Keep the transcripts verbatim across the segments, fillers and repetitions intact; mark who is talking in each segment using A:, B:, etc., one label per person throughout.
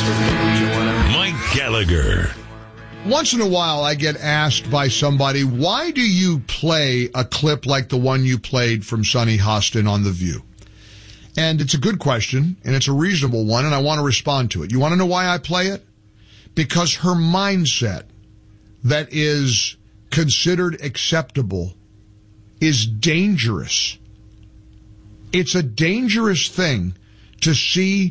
A: Mike Gallagher.
B: Once in a while, I get asked by somebody, why do you play a clip like the one you played from Sunny Hostin on The View? And it's a good question, and it's a reasonable one, and I want to respond to it. You want to know why I play it? Because her mindset that is considered acceptable is dangerous. It's a dangerous thing to see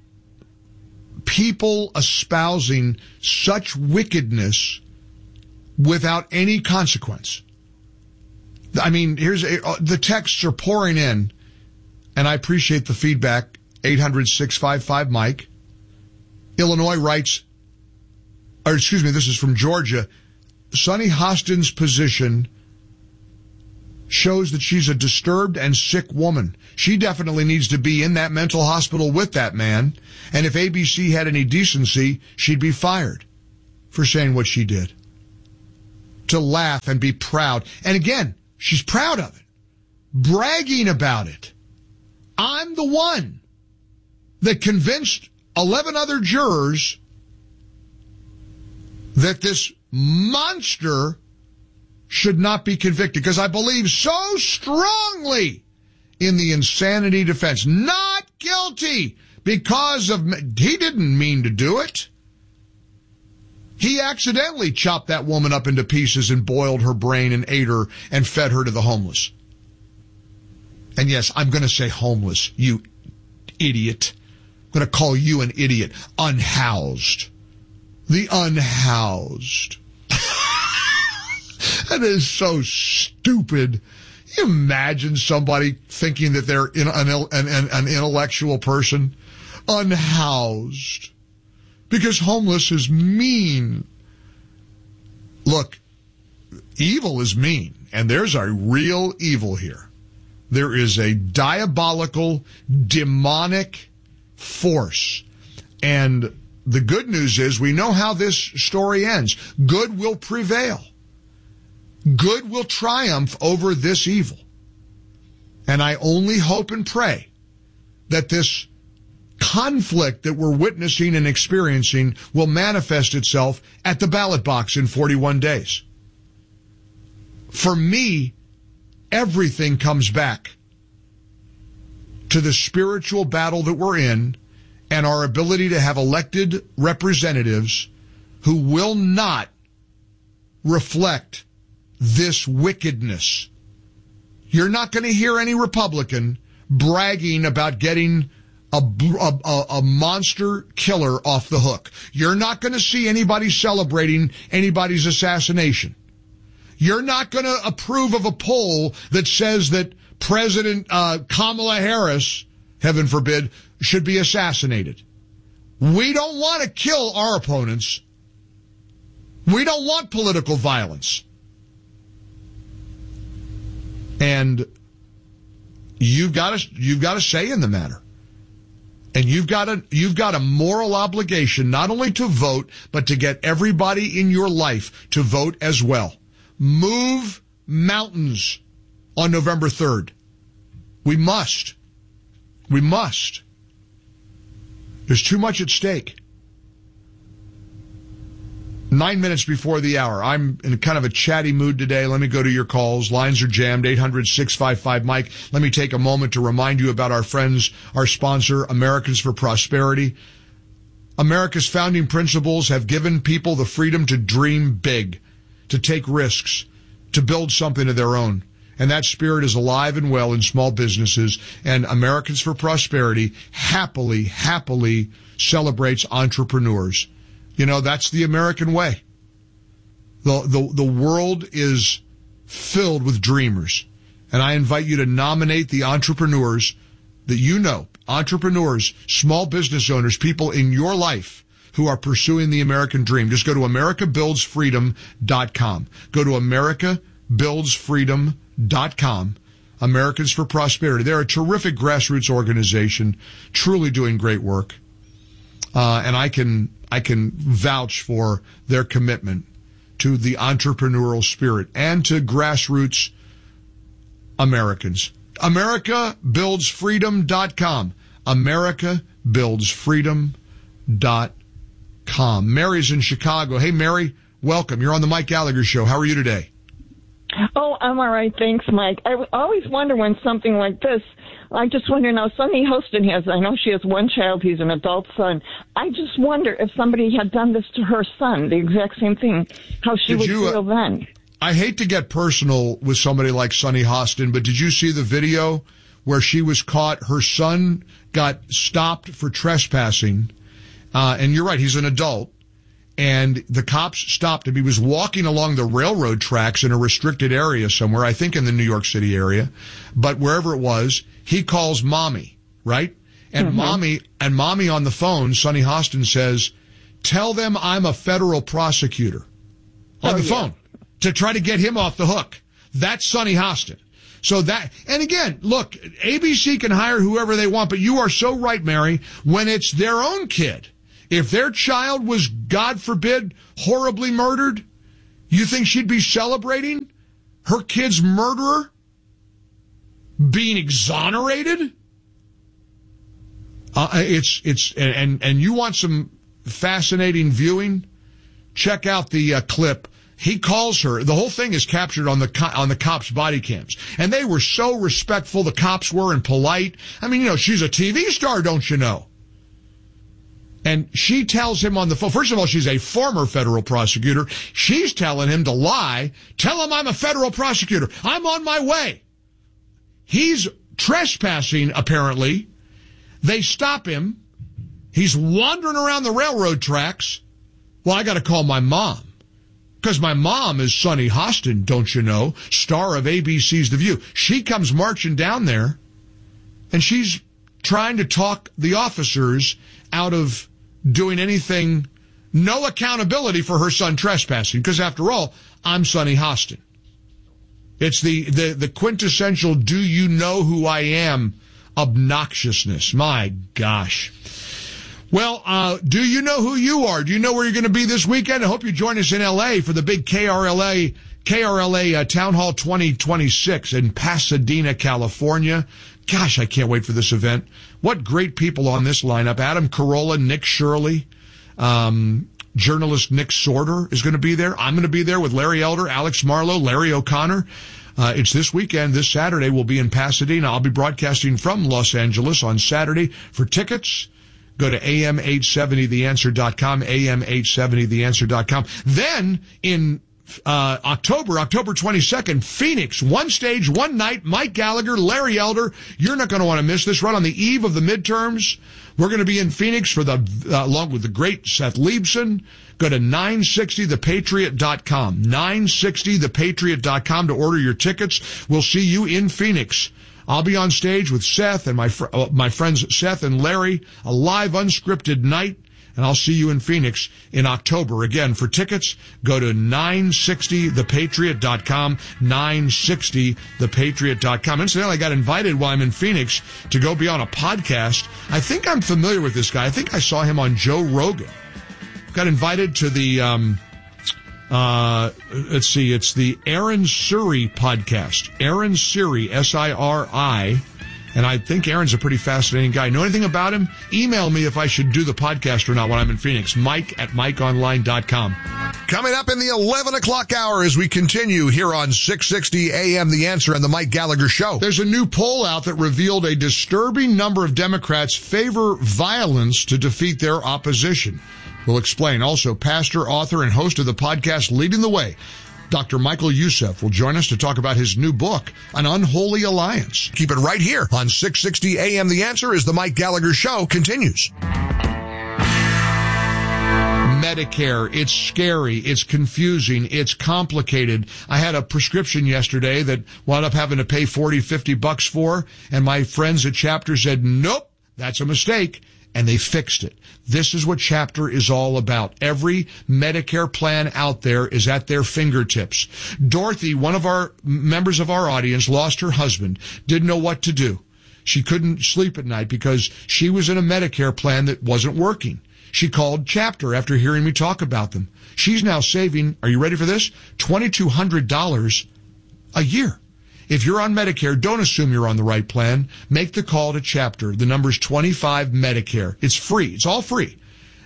B: people espousing such wickedness without any consequence. I mean, here's a, uh, the texts are pouring in, and I appreciate the feedback. eight hundred, six five five, Mike. Illinois writes, or excuse me, this is from Georgia. Sunny Hostin's position shows that she's a disturbed and sick woman. She definitely needs to be in that mental hospital with that man. And if A B C had any decency, she'd be fired for saying what she did. To laugh and be proud. And again, she's proud of it. Bragging about it. I'm the one that convinced eleven other jurors that this monster should not be convicted, because I believe so strongly in the insanity defense. Not guilty because of, he didn't mean to do it. He accidentally chopped that woman up into pieces and boiled her brain and ate her and fed her to the homeless. And yes, I'm going to say homeless, you idiot. I'm going to call you an idiot. Unhoused. The unhoused. That is so stupid. Can you imagine somebody thinking that they're in an, an, an intellectual person? Unhoused. Because homeless is mean. Look, evil is mean, and there's a real evil here. There is a diabolical, demonic force. And the good news is we know how this story ends. Good will prevail. Good will triumph over this evil. And I only hope and pray that this conflict that we're witnessing and experiencing will manifest itself at the ballot box in forty-one days. For me, everything comes back to the spiritual battle that we're in and our ability to have elected representatives who will not reflect this wickedness. You're not going to hear any Republican bragging about getting a, a, a monster killer off the hook. You're not going to see anybody celebrating anybody's assassination. You're not going to approve of a poll that says that President uh, Kamala Harris, heaven forbid, should be assassinated. We don't want to kill our opponents. We don't want political violence. And you've got to you've got to say in the matter. And you've got a you've got a moral obligation not only to vote, but to get everybody in your life to vote as well. Move mountains on November third. We must. We must. There's too much at stake. Nine minutes before the hour. I'm in kind of a chatty mood today. Let me go to your calls. Lines are jammed. eight hundred, six five five, Mike. Let me take a moment to remind you about our friends, our sponsor, Americans for Prosperity. America's founding principles have given people the freedom to dream big, to take risks, to build something of their own. And that spirit is alive and well in small businesses. And Americans for Prosperity happily, happily celebrates entrepreneurs. You know, that's the American way. The, the, the world is filled with dreamers. And I invite you to nominate the entrepreneurs that you know, entrepreneurs, small business owners, people in your life who are pursuing the American dream. Just go to america builds freedom dot com. Go to america builds freedom dot com. Americans for Prosperity. They're a terrific grassroots organization, truly doing great work. Uh, and I can, I can vouch for their commitment to the entrepreneurial spirit and to grassroots Americans. america builds freedom dot com. america builds freedom dot com. Mary's in Chicago. Hey, Mary, welcome. You're on the Mike Gallagher Show. How are you today?
A: Oh, I'm all right. Thanks, Mike. I always wonder when something like this, I just wonder now, Sunny Hostin has, I know she has one child, he's an adult son. I just wonder if somebody had done this to her son, the exact same thing, how she
B: Did
A: would
B: you, uh,
A: feel then.
B: I hate to get personal with somebody like Sunny Hostin, but did you see the video where she was caught? Her son got stopped for trespassing, uh, and you're right, he's an adult. And the cops stopped him. He was walking along the railroad tracks in a restricted area somewhere, I think in the New York City area. But wherever it was, he calls mommy, right? And mm-hmm. mommy, and mommy on the phone, Sunny Hostin says, tell them I'm a federal prosecutor. On
A: oh,
B: the
A: yeah.
B: phone. To try to get him off the hook. That's Sunny Hostin. So that, and again, look, A B C can hire whoever they want, but you are so right, Mary, when it's their own kid. If their child was, God forbid, horribly murdered, you think she'd be celebrating her kid's murderer being exonerated? Uh, it's, it's, and, and you want some fascinating viewing? Check out the uh, clip. He calls her. The whole thing is captured on the co- on the cops' body cams. And they were so respectful, the cops were, and polite. I mean, you know, she's a T V star, don't you know? And she tells him on the phone, first of all, she's a former federal prosecutor. She's telling him to lie. Tell him I'm a federal prosecutor. I'm on my way. He's trespassing, apparently. They stop him. He's wandering around the railroad tracks. Well, I got to call my mom. Because my mom is Sunny Hostin, don't you know, star of A B C's The View. She comes marching down there, and she's trying to talk the officers out of doing anything, no accountability for her son trespassing, because after all, I'm Sunny Hostin. It's the, the, the quintessential do you know who I am obnoxiousness. My gosh. Well, uh, do you know who you are? Do you know where you're going to be this weekend? I hope you join us in L A for the big K R L A, K R L A uh, Town Hall twenty twenty-six in Pasadena, California. Gosh, I can't wait for this event. What great people on this lineup. Adam Carolla, Nick Shirley, um, journalist Nick Sorter is going to be there. I'm going to be there with Larry Elder, Alex Marlowe, Larry O'Connor. Uh, it's this weekend. This Saturday we'll be in Pasadena. I'll be broadcasting from Los Angeles on Saturday. For tickets, go to A M eight seventy the answer dot com, A M eight seventy the answer dot com. Then in uh October, October twenty-second, Phoenix, one stage, one night, Mike Gallagher, Larry Elder. You're not going to want to miss this. Right on the eve of the midterms, we're going to be in Phoenix for the uh, along with the great Seth Liebson. Go to nine sixty the patriot dot com, nine sixty the patriot dot com to order your tickets. We'll see you in Phoenix. I'll be on stage with Seth and my fr- uh, my friends Seth and Larry, a live unscripted night, and I'll see you in Phoenix in October. Again, for tickets, go to nine sixty the patriot dot com, nine sixty the patriot dot com. Incidentally, I got invited while I'm in Phoenix to go be on a podcast. I think I'm familiar with this guy. I think I saw him on Joe Rogan. Got invited to the... Um, Uh, let's see, it's the Aaron Siri podcast. Aaron Siri, S I R I. And I think Aaron's a pretty fascinating guy. Know anything about him? Email me if I should do the podcast or not when I'm in Phoenix. Mike at mike online dot com. Coming up in the eleven o'clock hour as we continue here on six sixty A M The Answer and the Mike Gallagher Show. There's a new poll out that revealed a disturbing number of Democrats favor violence to defeat their opposition. We'll explain. Also, pastor, author, and host of the podcast Leading the Way, Doctor Michael Youssef, will join us to talk about his new book, An Unholy Alliance. Keep it right here on six sixty A M The Answer as the Mike Gallagher Show continues. Medicare, it's scary, it's confusing, it's complicated. I had a prescription yesterday that wound up having to pay forty, fifty bucks for, and my friends at Chapter said, nope, that's a mistake. And they fixed it. This is what Chapter is all about. Every Medicare plan out there is at their fingertips. Dorothy, one of our members of our audience, lost her husband, didn't know what to do. She couldn't sleep at night because she was in a Medicare plan that wasn't working. She called Chapter after hearing me talk about them. She's now saving, are you ready for this? twenty-two hundred dollars a year. If you're on Medicare, don't assume you're on the right plan. Make the call to Chapter. The number's twenty-five Medicare. It's free. It's all free.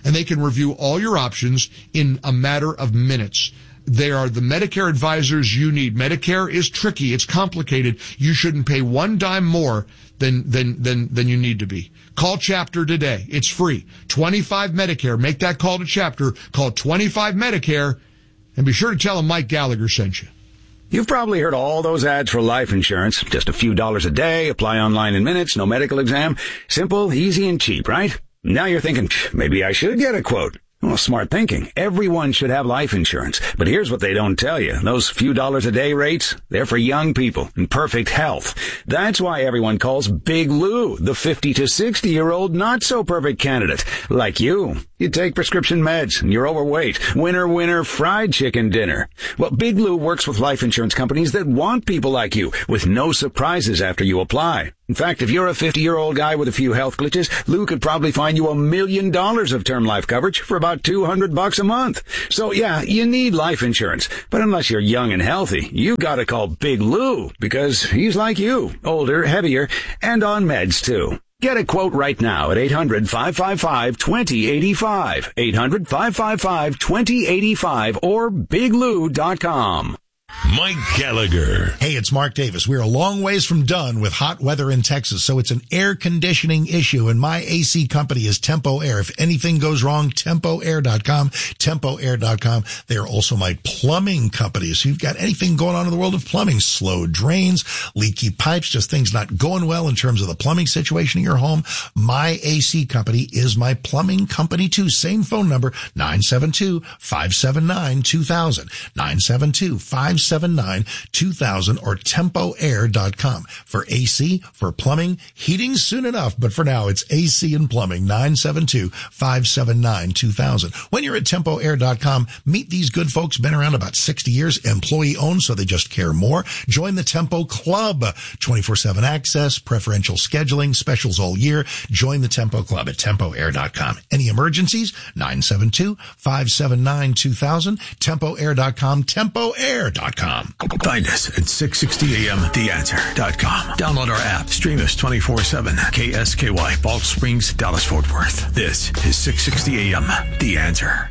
B: and they can review all your options in a matter of minutes. They are the Medicare advisors you need. Medicare is tricky. It's complicated. You shouldn't pay one dime more than, than, than, than you need to be. Call Chapter today. It's free. twenty-five Medicare. Make that call to Chapter. Call twenty-five Medicare and be sure to tell them Mike Gallagher sent you.
C: You've probably heard all those ads for life insurance. Just a few dollars a day, apply online in minutes, no medical exam. Simple, easy, and cheap, right? Now you're thinking, maybe I should get a quote. Well, smart thinking. Everyone should have life insurance. But here's what they don't tell you. Those few dollars a day rates, they're for young people in perfect health. That's why everyone calls Big Lou the fifty to sixty year old not so perfect candidate. Like you. You take prescription meds and you're overweight. Winner, winner, fried chicken dinner. Well, Big Lou works with life insurance companies that want people like you with no surprises after you apply. In fact, if you're a fifty-year-old guy with a few health glitches, Lou could probably find you a million dollars of term life coverage for about two hundred bucks a month. So yeah, you need life insurance. But unless you're young and healthy, you gotta call Big Lou because he's like you, older, heavier, and on meds too. Get a quote right now at eight hundred, five five five, two zero eight five, eight hundred, five five five, two zero eight five, or big lou dot com.
D: Mike Gallagher.
E: Hey, it's Mark Davis. We're a long ways from done with hot weather in Texas, so it's an air conditioning issue, and my A C company is Tempo Air. If anything goes wrong, tempo air dot com, tempo air dot com. They are also my plumbing company. So you've got anything going on in the world of plumbing, slow drains, leaky pipes, just things not going well in terms of the plumbing situation in your home. My A C company is my plumbing company too. Same phone number, nine seven two, five seven nine, two thousand, nine seven two, five seven nine, two thousand, or tempo air dot com. For A C, for plumbing, heating soon enough, but for now it's A C and plumbing, nine seven two, five seven nine, two thousand. When you're at tempo air dot com, meet these good folks, been around about sixty years, employee owned, so they just care more. Join the Tempo Club, twenty-four seven access, preferential scheduling, specials all year. Join the Tempo Club at tempo air dot com. Any emergencies? nine seven two, five seven nine, two thousand, tempo air dot com, tempo air dot com.
D: Find us at six sixty a m the answer dot com. Download our app. Stream us twenty-four seven. K S K Y, Balch Springs, Dallas, Fort Worth. This is six sixty a m The Answer.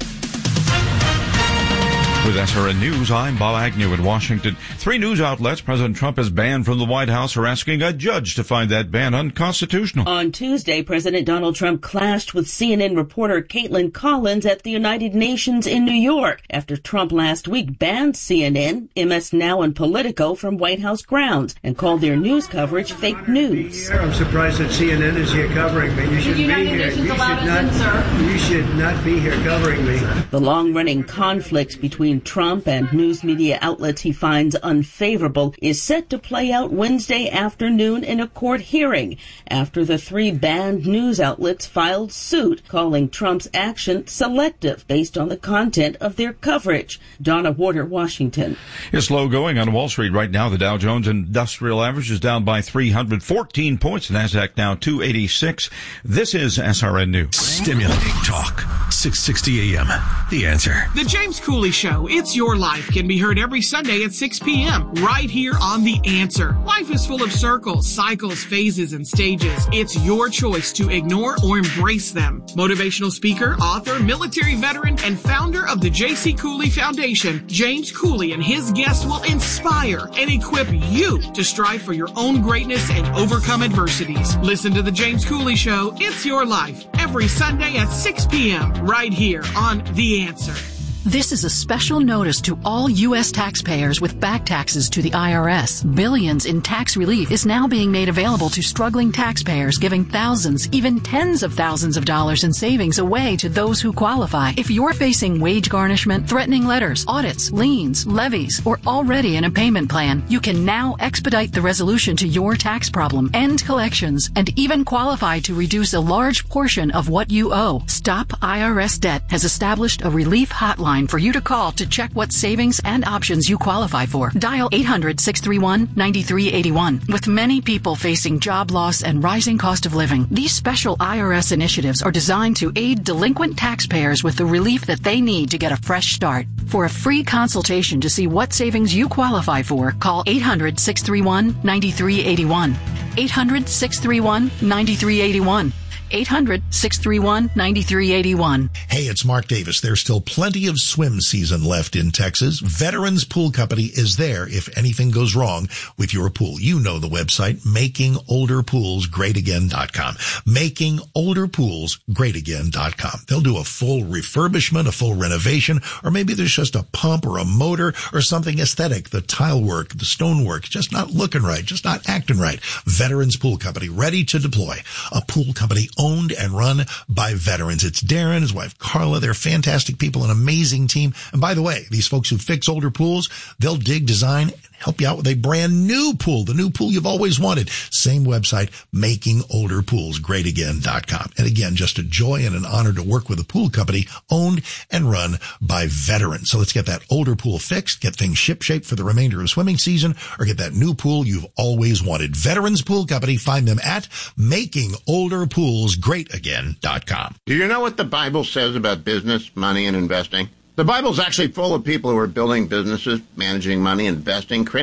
F: With S R N News, I'm Bob Agnew in Washington. Three news outlets President Trump has banned from the White House are asking a judge to find that ban unconstitutional.
G: On Tuesday, President Donald Trump clashed with C N N reporter Caitlin Collins at the United Nations in New York after Trump last week banned C N N, M S Now, and Politico from White House grounds and called their news coverage fake news.
H: I'm surprised that C N N is here covering me. You should be here. You should not, you should not be here covering me.
G: The long-running conflict between Trump and news media outlets he finds unfavorable is set to play out Wednesday afternoon in a court hearing after the three banned news outlets filed suit calling Trump's action selective based on the content of their coverage. Donna Warder, Washington.
F: It's slow going on Wall Street right now. The Dow Jones Industrial Average is down by three hundred fourteen points. NASDAQ now two eighty-six. This is S R N News.
D: Stimulating talk. six sixty a m The Answer.
I: The James Cooley Show, It's Your Life, can be heard every Sunday at six p.m. right here on The Answer. Life is full of circles, cycles, phases, and stages. It's your choice to ignore or embrace them. Motivational speaker, author, military veteran, and founder of the J C. Cooley Foundation, James Cooley and his guests will inspire and equip you to strive for your own greatness and overcome adversities. Listen to The James Cooley Show, It's Your Life, every Sunday at six p.m. right here on The Answer.
J: This is a special notice to all U S taxpayers with back taxes to the I R S. Billions in tax relief is now being made available to struggling taxpayers, giving thousands, even tens of thousands of dollars in savings away to those who qualify. If you're facing wage garnishment, threatening letters, audits, liens, levies, or already in a payment plan, you can now expedite the resolution to your tax problem, end collections, and even qualify to reduce a large portion of what you owe. Stop I R S Debt has established a relief hotline for you to call to check what savings and options you qualify for. Dial eight hundred, six three one, nine three eight one. With many people facing job loss and rising cost of living, these special I R S initiatives are designed to aid delinquent taxpayers with the relief that they need to get a fresh start. For a free consultation to see what savings you qualify for, call eight hundred, six three one, nine three eight one. eight hundred, six three one, nine three eight one. eight hundred, six three one, nine three eight one.
E: Hey, it's Mark Davis. There's still plenty of swim season left in Texas. Veterans Pool Company is there if anything goes wrong with your pool. You know the website, making older pools great again dot com. making older pools great again dot com. They'll do a full refurbishment, a full renovation, or maybe there's just a pump or a motor or something aesthetic. The tile work, the stone work, just not looking right, just not acting right. Veterans Pool Company, ready to deploy. A pool company owned and run by veterans. It's Darren, his wife Carla. They're fantastic people, an amazing team. And by the way, these folks who fix older pools, they'll dig, design, and help you out with a brand new pool, the new pool you've always wanted. Same website, making older pools great again dot com. And again, just a joy and an honor to work with a pool company owned and run by veterans. So let's get that older pool fixed, get things ship-shape for the remainder of swimming season, or get that new pool you've always wanted. Veterans Pool Company, find them at making older pools great again dot com.
K: Do you know what the Bible says about business, money, and investing? The Bible's actually full of people who are building businesses, managing money, investing, creating